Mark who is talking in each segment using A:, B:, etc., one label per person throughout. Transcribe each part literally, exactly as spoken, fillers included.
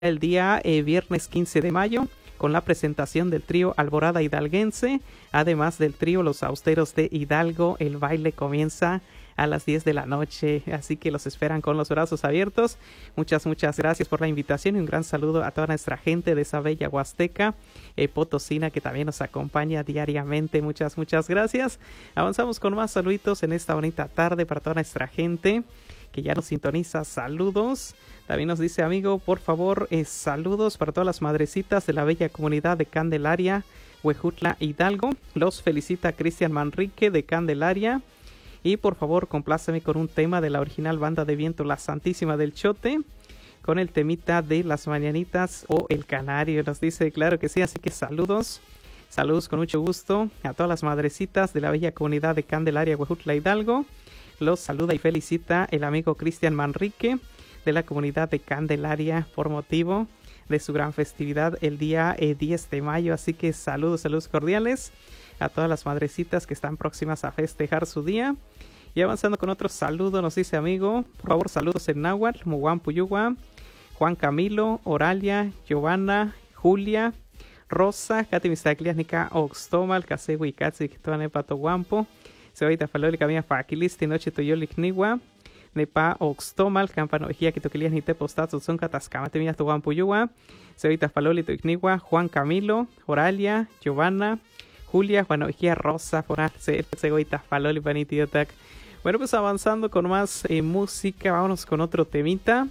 A: el día eh, viernes quince de mayo con la presentación del trío Alborada Hidalguense, además del trío Los Austeros de Hidalgo. El baile comienza a las diez de la noche, así que los esperan con los brazos abiertos. Muchas, muchas gracias por la invitación y un gran saludo a toda nuestra gente de esa bella Huasteca eh, Potosina que también nos acompaña diariamente. Muchas, muchas gracias. Avanzamos con más saluditos en esta bonita tarde para toda nuestra gente que ya nos sintoniza. Saludos. También nos dice, amigo, por favor, eh, saludos para todas las madrecitas de la bella comunidad de Candelaria, Huejutla, Hidalgo. Los felicita Cristian Manrique de Candelaria. Y por favor, compláceme con un tema de la original banda de viento La Santísima del Chote, con el temita de Las Mañanitas o El Canario. Nos dice, claro que sí, así que saludos. Saludos con mucho gusto a todas las madrecitas de la bella comunidad de Candelaria, Huejutla, Hidalgo. Los saluda y felicita el amigo Cristian Manrique de la comunidad de Candelaria por motivo de su gran festividad el día eh, diez de mayo. Así que saludos, saludos cordiales a todas las madrecitas que están próximas a festejar su día. Y avanzando con otro saludo, nos dice, amigo, por favor, saludos en náhuatl, Muguan Puyugua, Juan Camilo, Oralia, Giovanna, Julia, Rosa, Katy Mistacliasnica, Oxtomal, Casewi, Katsi, Kituane, Pato Guampo, Sebaita Faloli, Camina Faquilisti, Noche Toyolik Nigua, Nepa Oxtomal, Campano Ejía, Kitoquilias, Nite Postazo, Son Catascamate, Minas Tuguan Puyugua, Sebaita Faloli, Toiknigua, Juan Camilo, Oralia, Giovanna, Julia, Juan Ojía, Rosa, Fonar, Segoita, Faloli, Panitiotac. Bueno, pues avanzando con más eh, música, vámonos con otro temita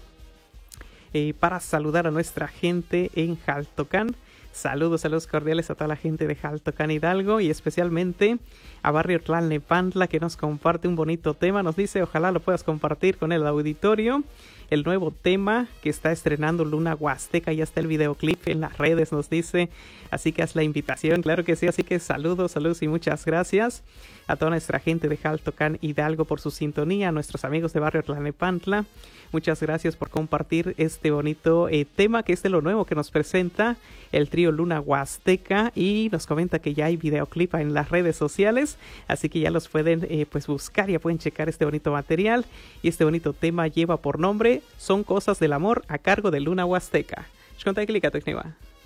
A: eh, para saludar a nuestra gente en Jaltocán. Saludos, saludos cordiales a toda la gente de Jaltocán, Hidalgo, y especialmente a Barrio Tlalnepantla, que nos comparte un bonito tema. Nos dice, ojalá lo puedas compartir con el auditorio. El nuevo tema que está estrenando Luna Huasteca, ya está el videoclip en las redes, nos dice, así que haz la invitación, claro que sí, así que saludos, saludos y muchas gracias a toda nuestra gente de Jaltocán, Hidalgo por su sintonía, a nuestros amigos de Barrio Tlalnepantla, muchas gracias por compartir este bonito eh, tema que es de lo nuevo que nos presenta el trío Luna Huasteca, y nos comenta que ya hay videoclip en las redes sociales, así que ya los pueden eh, pues buscar, ya pueden checar este bonito material, y este bonito tema lleva por nombre Son Cosas del Amor, a cargo de Luna Huasteca. Shkontai Klika Tekniwa.